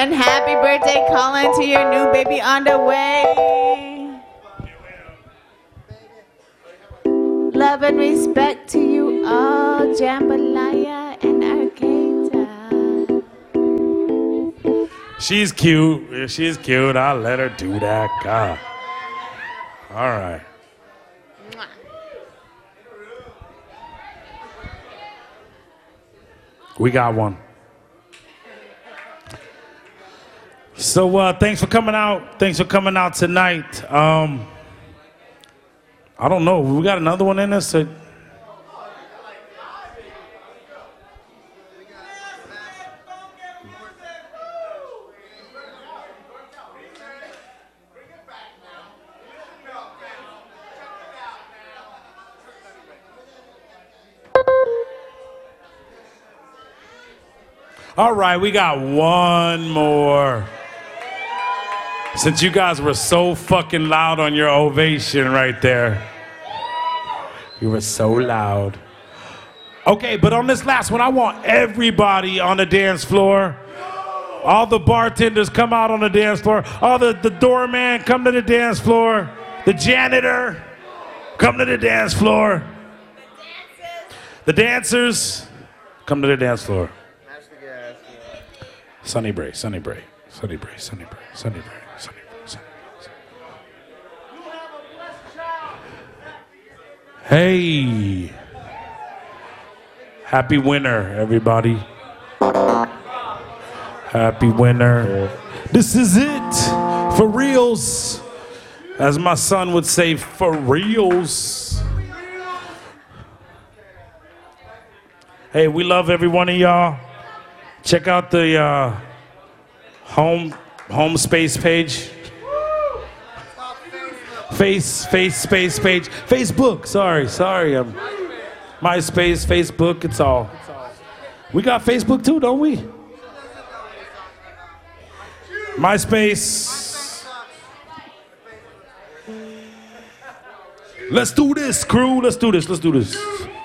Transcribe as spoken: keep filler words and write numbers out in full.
And happy birthday, Colin, to your new baby on the way. Love and respect to you all, Jambalaya and Arcata. She's cute. She's cute. I'll let her do that. God. All right. We got one. So uh, thanks for coming out. Thanks for coming out tonight. Um, I don't know. We got another one in this. Or... All right, we got one more. Since you guys were so fucking loud on your ovation right there. You were so loud. Okay, but on this last one, I want everybody on the dance floor. All the bartenders come out on the dance floor. All the, the doorman come to the dance floor. The janitor come to the dance floor. The dancers come to the dance floor. Sunny Bray, Sunny Bray, Sunny Bray, Sunny Bray, Sunny Bray, Sunny Bray, Sunny Bray. Hey. Happy winter, everybody. Happy winter. This is it. For reals. As my son would say, for reals. Hey, we love every one of y'all. Check out the uh, home home space page. Face face space page. Facebook. Sorry, sorry. Um, MySpace, Facebook. It's all. We got Facebook too, don't we? MySpace. Let's do this, crew. Let's do this. Let's do this.